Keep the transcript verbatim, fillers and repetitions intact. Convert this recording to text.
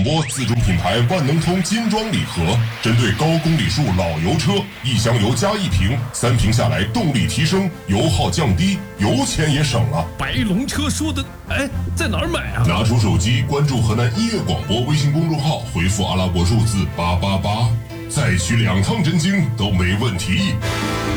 播自主品牌万能通金装礼盒，针对高公里数老油车，一箱油加一瓶，三瓶下来动力提升，油耗降低，油钱也省了。 白龙车说的，哎，在哪儿买啊？ 拿出手机，关注河南音乐广播微信公众号，回复阿拉伯数字八八八，再取两趟真经都没问题。